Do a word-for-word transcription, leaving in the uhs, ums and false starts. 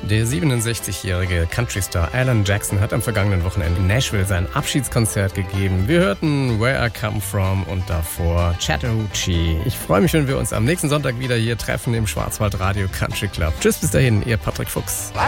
Der siebenundsechzigjährige Country-Star Alan Jackson hat am vergangenen Wochenende in Nashville sein Abschiedskonzert gegeben. Wir hörten Where I Come From und davor Chattahoochee. Ich freue mich, wenn wir uns am nächsten Sonntag wieder hier treffen im Schwarzwald Radio Country Club. Tschüss, bis dahin, ihr Patrick Fuchs.